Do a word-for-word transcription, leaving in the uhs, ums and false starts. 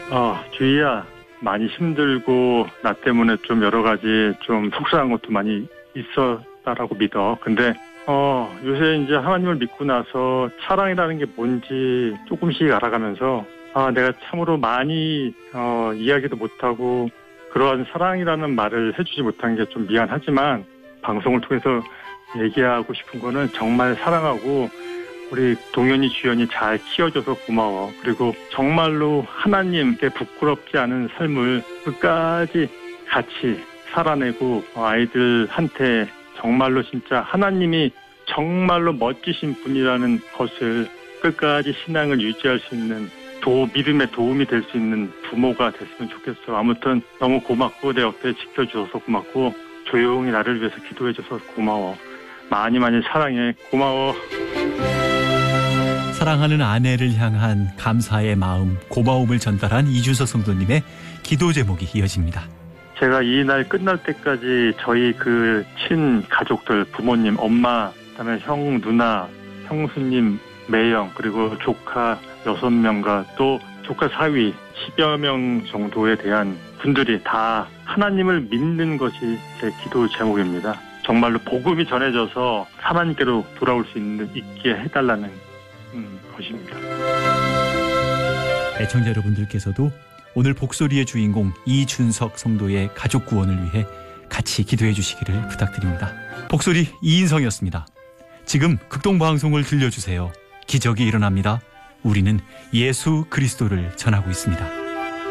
어, 주희야, 많이 힘들고 나 때문에 좀 여러 가지 좀 속상한 것도 많이 있었다라고 믿어. 근데 어, 요새 이제 하나님을 믿고 나서 사랑이라는 게 뭔지 조금씩 알아가면서 아, 내가 참으로 많이 어, 이야기도 못하고 그러한 사랑이라는 말을 해주지 못한 게 좀 미안하지만 방송을 통해서 얘기하고 싶은 거는 정말 사랑하고 우리 동현이 주연이 잘 키워줘서 고마워. 그리고 정말로 하나님께 부끄럽지 않은 삶을 끝까지 같이 살아내고 아이들한테 정말로 진짜 하나님이 정말로 멋지신 분이라는 것을 끝까지 신앙을 유지할 수 있는 도, 믿음에 도움이 될 수 있는 부모가 됐으면 좋겠어. 아무튼 너무 고맙고 내 옆에 지켜줘서 고맙고 조용히 나를 위해서 기도해줘서 고마워. 많이 많이 사랑해. 고마워. 사랑하는 아내를 향한 감사의 마음, 고마움을 전달한 이준석 성도님의 기도 제목이 이어집니다. 제가 이 날 끝날 때까지 저희 그 친가족들, 부모님, 엄마, 그다음에 형, 누나, 형수님, 매형, 그리고 조카 여섯 명과 또 조카 사위 십여 명 정도에 대한 분들이 다 하나님을 믿는 것이 제 기도 제목입니다. 정말로 복음이 전해져서 하나님께로 돌아올 수 있는, 있게 해달라는 음, 것입니다. 애청자 여러분들께서도 오늘 복소리의 주인공 이준석 성도의 가족 구원을 위해 같이 기도해 주시기를 부탁드립니다. 복소리 이인성이었습니다. 지금 극동방송을 들려주세요. 기적이 일어납니다. 우리는 예수 그리스도를 전하고 있습니다.